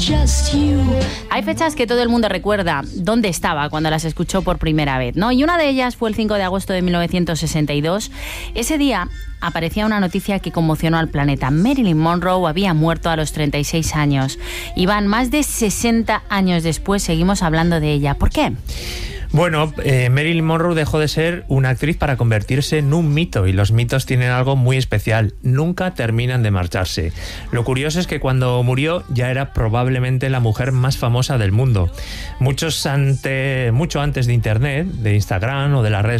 Hay fechas que todo el mundo recuerda dónde estaba cuando las escuchó por primera vez, ¿no? Y una de ellas fue el 5 de agosto de 1962. Ese día aparecía una noticia que conmocionó al planeta. Marilyn Monroe había muerto a los 36 años. Iván, más de 60 años después seguimos hablando de ella. ¿Por qué? Bueno, Marilyn Monroe dejó de ser una actriz para convertirse en un mito, y los mitos tienen algo muy especial: nunca terminan de marcharse. Lo curioso es que cuando murió ya era probablemente la mujer más famosa del mundo. Mucho antes de Internet, de Instagram o de las redes